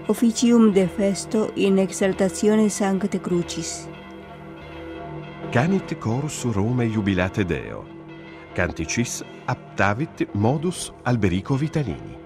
officium de festo in exaltatione Sancte Crucis. Canit chorus Rome jubilate Deo. Canticis aptavit modus Alberico Vitalini.